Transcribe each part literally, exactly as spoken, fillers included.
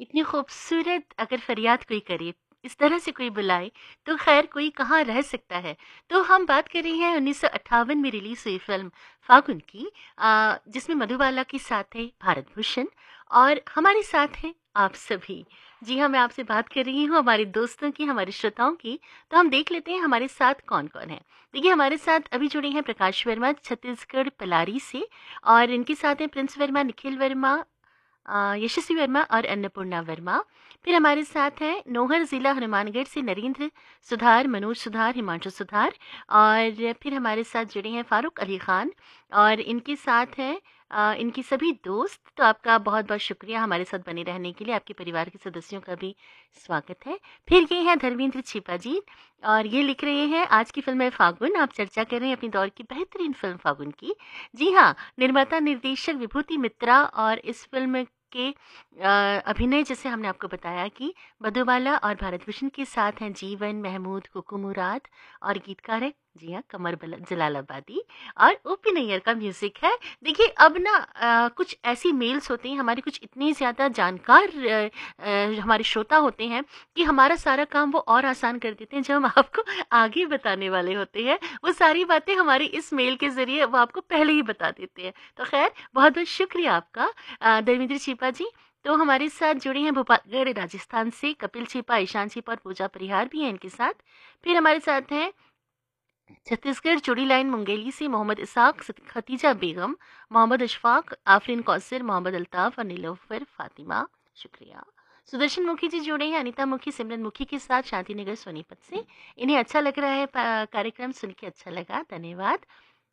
इतनी खूबसूरत अगर फरियाद कोई करे, इस तरह से कोई बुलाए, तो खैर कोई कहाँ रह सकता है। तो हम बात कर रहे हैं उन्नीस सौ अट्ठावन में रिलीज़ हुई फ़िल्म फागुन की, अ, जिसमें मधुबाला के साथ थे भारत भूषण और हमारे साथ हैं आप सभी। जी हाँ, मैं आपसे बात कर रही हूँ हमारे दोस्तों की, हमारे श्रोताओं की। तो हम देख लेते हैं हमारे साथ कौन-कौन है। देखिए, हमारे साथ अभी जुड़े हैं प्रकाश वर्मा छत्तीसगढ़ पलारी से, और इनके साथ हैं प्रिंस वर्मा, निखिल वर्मा, अ, यशस्वी वर्मा और अन्नपूर्णा वर्मा। फिर हमारे साथ हैं नौहर ज़िला हनुमानगढ़ से नरेंद्र सुधार, मनोज सुधार, हिमांशु सुधार, और फिर हमारे साथ जुड़े हैं फारूक अली खान, और इनके साथ हैं अ, इनकी सभी दोस्त। तो आपका बहुत-बहुत शुक्रिया हमारे साथ बने रहने के लिए, आपके परिवार के सदस्यों का भी स्वागत है। फिर ये हैं धर्मेंद्र छिपा जी, और ये लिख रहे हैं आज की फ़िल्म है फागुन, आप चर्चा कर रहे हैं अपनी दौर की बेहतरीन फ़िल्म फागुन की। जी हाँ, निर्माता निर्देशक विभूति मित्रा, और इस फ़िल्म के अ, अभिनय जैसे हमने आपको बताया कि मधुबाला और भारत भूषण के साथ हैं जीवन, महमूद, कुकू मुराद, और गीतकार है जी हाँ कमर बल जलालाबादी, और ओपी नैयर का म्यूजिक है। देखिए, अब ना अ, कुछ ऐसी मेल्स होते हैं हमारे, कुछ इतने ज़्यादा जानकार अ, अ, हमारे श्रोता होते हैं कि हमारा सारा काम वो और आसान कर देते हैं। जो हम आपको आगे बताने वाले होते हैं, वो सारी बातें हमारी इस मेल के ज़रिए वो आपको पहले ही बता देते हैं। तो खैर, बहुत-बहुत शुक्रिया आपका अ, धर्मेंद्र छिपा जी। तो हमारे साथ जुड़े हैं भोपालगढ़ राजस्थान से कपिल छिपा, ईशान छिपा और पूजा परिहार भी हैं इनके साथ। फिर हमारे साथ हैं छत्तीसगढ़ चूड़ी लाइन मुंगेली से मोहम्मद इसाक, सत- खतीजा बेगम, मोहम्मद अशफाक, आफरीन कौसर, मोहम्मद अल्ताफ और नीलोफर फातिमा। शुक्रिया। सुदर्शन मुखी जी जुड़े हैं अनिता मुखी, सिमरन मुखी के साथ शांतिनगर सोनीपत से। इन्हें अच्छा लग रहा है पा- कार्यक्रम सुन के, अच्छा लगा, धन्यवाद।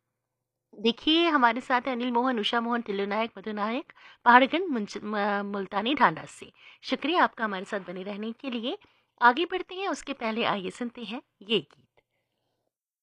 देखिए, हमारे साथ हैं अनिल मोहन, उषा मोहन, टिल्लू नायक, मधु नायक, पहाड़गंज मुंच- म- मुल्तानी ढांढा से। शुक्रिया आपका हमारे साथ बने रहने के लिए। आगे बढ़ते हैं, उसके पहले आइए सुनते हैं ये गीत।